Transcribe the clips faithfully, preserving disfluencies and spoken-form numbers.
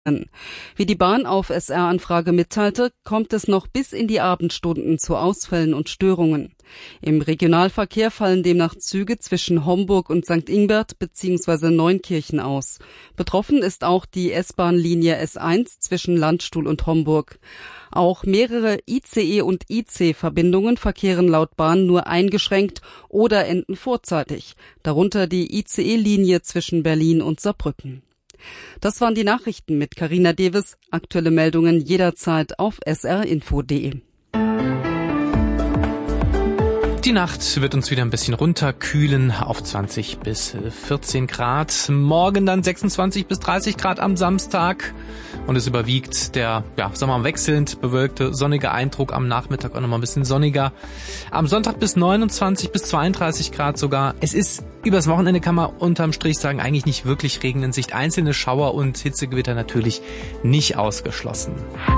Wie die Bahn auf S R-Anfrage mitteilte, kommt es noch bis in die Abendstunden zu Ausfällen und Störungen. Im Regionalverkehr fallen demnach Züge zwischen Homburg und Sankt Ingbert bzw. Neunkirchen aus. Betroffen ist auch die S-Bahn-Linie S eins zwischen Landstuhl und Homburg. Auch mehrere I C E- und I C-Verbindungen verkehren laut Bahn nur eingeschränkt oder enden vorzeitig, darunter die I C E-Linie zwischen Berlin und Saarbrücken. Das waren die Nachrichten mit Carina Deves. Aktuelle Meldungen jederzeit auf s r info punkt d e. Die Nacht wird uns wieder ein bisschen runterkühlen auf zwanzig bis vierzehn Grad. Morgen dann sechsundzwanzig bis dreißig Grad am Samstag. Und es überwiegt der, ja, sagen wir mal, wechselnd bewölkte, sonnige Eindruck. Am Nachmittag auch nochmal ein bisschen sonniger. Am Sonntag bis neunundzwanzig bis zweiunddreißig Grad sogar. Es ist übers Wochenende, kann man unterm Strich sagen, eigentlich nicht wirklich Regen in Sicht. Einzelne Schauer und Hitzegewitter natürlich nicht ausgeschlossen.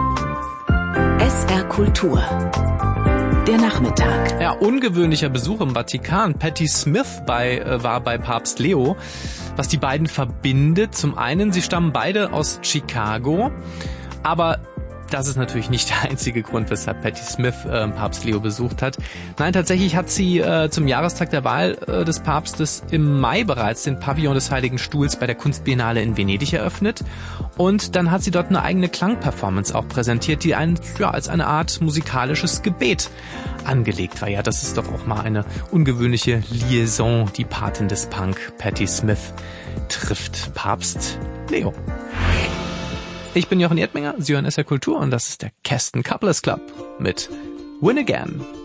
S R Kultur. Der Nachmittag. Ja, ungewöhnlicher Besuch im Vatikan. Patti Smith bei, äh, war bei Papst Leo. Was die beiden verbindet, zum einen, sie stammen beide aus Chicago, aber das ist natürlich nicht der einzige Grund, weshalb Patti Smith äh, Papst Leo besucht hat. Nein, tatsächlich hat sie äh, zum Jahrestag der Wahl äh, des Papstes im Mai bereits den Pavillon des Heiligen Stuhls bei der Kunstbiennale in Venedig eröffnet. Und dann hat sie dort eine eigene Klangperformance auch präsentiert, die ein, ja, als eine Art musikalisches Gebet angelegt war. Ja, das ist doch auch mal eine ungewöhnliche Liaison. Die Patin des Punk, Patti Smith, trifft Papst Leo. Ich bin Jochen Erdminger, Sie hören S R Kultur und das ist der Kästen Couplers Club mit Win Again.